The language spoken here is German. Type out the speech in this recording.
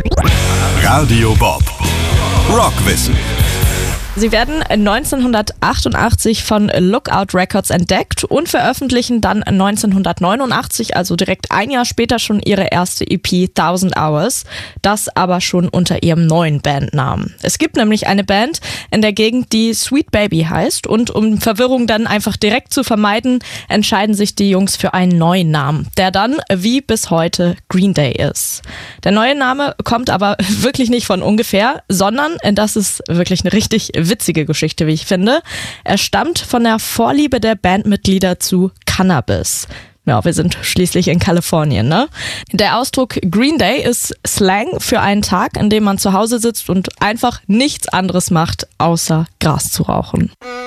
Radio Bob. Rockwissen. Sie werden 1988 von Lookout Records entdeckt und veröffentlichen dann 1989, also direkt ein Jahr später, schon ihre erste EP 1000 Hours, das aber schon unter ihrem neuen Bandnamen. Es gibt nämlich eine Band in der Gegend, die Sweet Baby heißt, und um Verwirrung dann einfach direkt zu vermeiden, entscheiden sich die Jungs für einen neuen Namen, der dann wie bis heute Green Day ist. Der neue Name kommt aber wirklich nicht von ungefähr, sondern, das ist wirklich eine richtig witzige Geschichte, wie ich finde. Er stammt von der Vorliebe der Bandmitglieder zu Cannabis. Ja, wir sind schließlich in Kalifornien, ne? Der Ausdruck Green Day ist Slang für einen Tag, in dem man zu Hause sitzt und einfach nichts anderes macht, außer Gras zu rauchen.